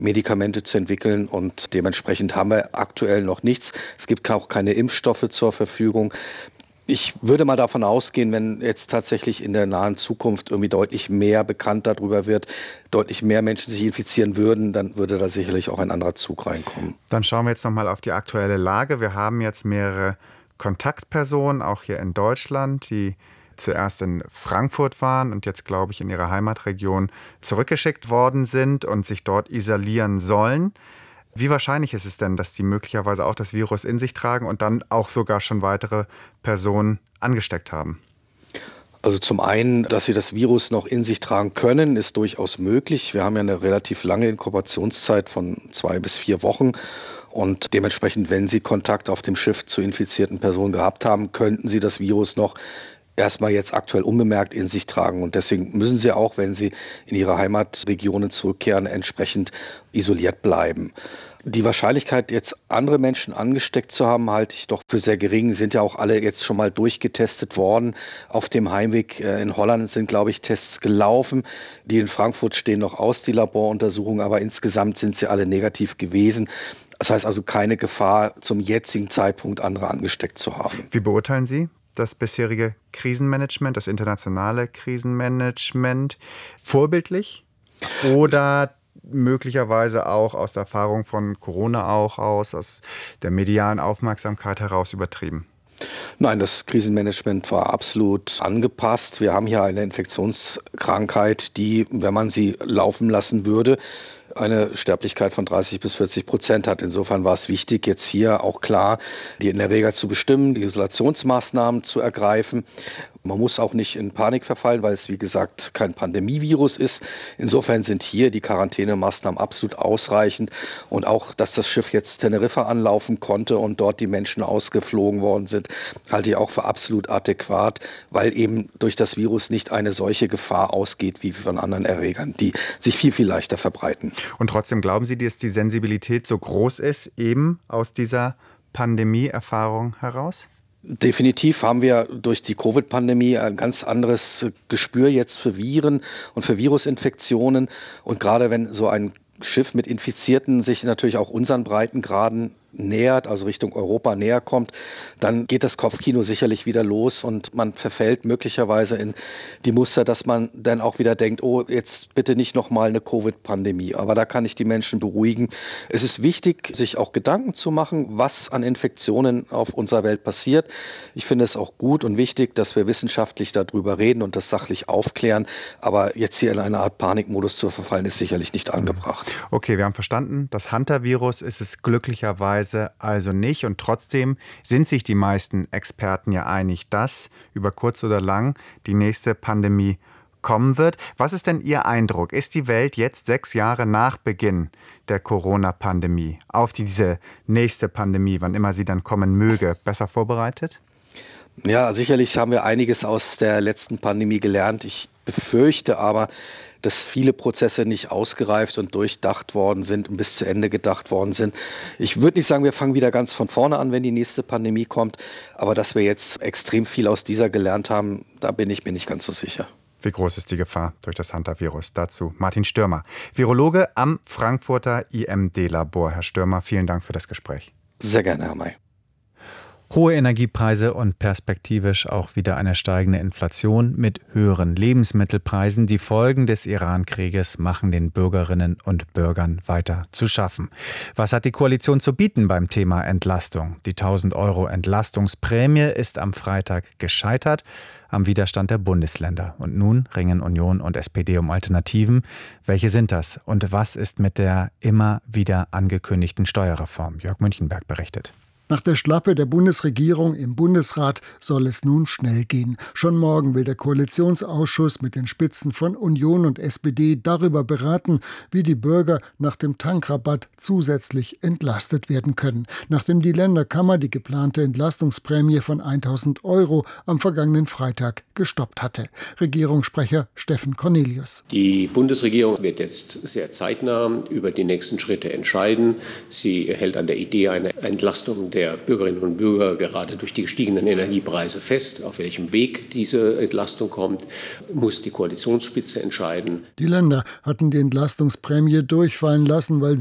Medikamente zu entwickeln und dementsprechend haben wir aktuell noch nichts. Es gibt auch keine Impfstoffe zur Verfügung. Ich würde mal davon ausgehen, wenn jetzt tatsächlich in der nahen Zukunft irgendwie deutlich mehr bekannt darüber wird, deutlich mehr Menschen sich infizieren würden, dann würde da sicherlich auch ein anderer Zug reinkommen. Dann schauen wir jetzt nochmal auf die aktuelle Lage. Wir haben jetzt mehrere Kontaktpersonen, auch hier in Deutschland, die zuerst in Frankfurt waren und jetzt, glaube ich, in ihrer Heimatregion zurückgeschickt worden sind und sich dort isolieren sollen. Wie wahrscheinlich ist es denn, dass die möglicherweise auch das Virus in sich tragen und dann auch sogar schon weitere Personen angesteckt haben? Also zum einen, dass sie das Virus noch in sich tragen können, ist durchaus möglich. Wir haben ja eine relativ lange Inkubationszeit von 2 bis 4 Wochen. Und dementsprechend, wenn sie Kontakt auf dem Schiff zu infizierten Personen gehabt haben, könnten sie das Virus noch erstmal jetzt aktuell unbemerkt in sich tragen. Und deswegen müssen sie auch, wenn sie in ihre Heimatregionen zurückkehren, entsprechend isoliert bleiben. Die Wahrscheinlichkeit, jetzt andere Menschen angesteckt zu haben, halte ich doch für sehr gering. Sind ja auch alle jetzt schon mal durchgetestet worden. Auf dem Heimweg in Holland sind, glaube ich, Tests gelaufen. Die in Frankfurt stehen noch aus, die Laboruntersuchungen, aber insgesamt sind sie alle negativ gewesen. Das heißt also keine Gefahr, zum jetzigen Zeitpunkt andere angesteckt zu haben. Wie beurteilen Sie das bisherige Krisenmanagement, das internationale Krisenmanagement? Vorbildlich oder möglicherweise auch aus der Erfahrung von Corona aus der medialen Aufmerksamkeit heraus übertrieben? Nein, das Krisenmanagement war absolut angepasst. Wir haben hier eine Infektionskrankheit, die, wenn man sie laufen lassen würde, eine Sterblichkeit von 30-40% hat. Insofern war es wichtig, jetzt hier auch klar die Erreger zu bestimmen, die Isolationsmaßnahmen zu ergreifen. Man muss auch nicht in Panik verfallen, weil es, wie gesagt, kein Pandemievirus ist. Insofern sind hier die Quarantänemaßnahmen absolut ausreichend. Und auch, dass das Schiff jetzt Teneriffa anlaufen konnte und dort die Menschen ausgeflogen worden sind, halte ich auch für absolut adäquat, weil eben durch das Virus nicht eine solche Gefahr ausgeht wie von anderen Erregern, die sich viel, viel leichter verbreiten. Und trotzdem glauben Sie, dass die Sensibilität so groß ist, eben aus dieser Pandemie-Erfahrung heraus? Definitiv haben wir durch die Covid-Pandemie ein ganz anderes Gespür jetzt für Viren und für Virusinfektionen. Und gerade wenn so ein Schiff mit Infizierten sich natürlich auch unseren Breitengraden nähert, also Richtung Europa näher kommt, dann geht das Kopfkino sicherlich wieder los und man verfällt möglicherweise in die Muster, dass man dann auch wieder denkt, oh, jetzt bitte nicht nochmal eine Covid-Pandemie. Aber da kann ich die Menschen beruhigen. Es ist wichtig, sich auch Gedanken zu machen, was an Infektionen auf unserer Welt passiert. Ich finde es auch gut und wichtig, dass wir wissenschaftlich darüber reden und das sachlich aufklären. Aber jetzt hier in eine Art Panikmodus zu verfallen, ist sicherlich nicht angebracht. Okay, wir haben verstanden, das Hunter-Virus ist es glücklicherweise also nicht. Und trotzdem sind sich die meisten Experten ja einig, dass über kurz oder lang die nächste Pandemie kommen wird. Was ist denn Ihr Eindruck? Ist die Welt jetzt 6 Jahre nach Beginn der Corona-Pandemie auf diese nächste Pandemie, wann immer sie dann kommen möge, besser vorbereitet? Ja, sicherlich haben wir einiges aus der letzten Pandemie gelernt. Ich befürchte aber, dass viele Prozesse nicht ausgereift und durchdacht worden sind und bis zu Ende gedacht worden sind. Ich würde nicht sagen, wir fangen wieder ganz von vorne an, wenn die nächste Pandemie kommt, aber dass wir jetzt extrem viel aus dieser gelernt haben, da bin ich mir nicht ganz so sicher. Wie groß ist die Gefahr durch das Hunter-Virus? Dazu Martin Stürmer, Virologe am Frankfurter IMD-Labor. Herr Stürmer, vielen Dank für das Gespräch. Sehr gerne, Herr May. Hohe Energiepreise und perspektivisch auch wieder eine steigende Inflation mit höheren Lebensmittelpreisen. Die Folgen des Iran-Krieges machen den Bürgerinnen und Bürgern weiter zu schaffen. Was hat die Koalition zu bieten beim Thema Entlastung? Die 1.000 € Entlastungsprämie ist am Freitag gescheitert am Widerstand der Bundesländer. Und nun ringen Union und SPD um Alternativen. Welche sind das? Und was ist mit der immer wieder angekündigten Steuerreform? Jörg Münchenberg berichtet. Nach der Schlappe der Bundesregierung im Bundesrat soll es nun schnell gehen. Schon morgen will der Koalitionsausschuss mit den Spitzen von Union und SPD darüber beraten, wie die Bürger nach dem Tankrabatt zusätzlich entlastet werden können. Nachdem die Länderkammer die geplante Entlastungsprämie von 1.000 € am vergangenen Freitag gestoppt hatte. Regierungssprecher Steffen Cornelius. Die Bundesregierung wird jetzt sehr zeitnah über die nächsten Schritte entscheiden. Sie hält an der Idee einer Entlastung der der Bürgerinnen und Bürger gerade durch die gestiegenen Energiepreise fest. Auf welchem Weg diese Entlastung kommt, muss die Koalitionsspitze entscheiden. Die Länder hatten die Entlastungsprämie durchfallen lassen, weil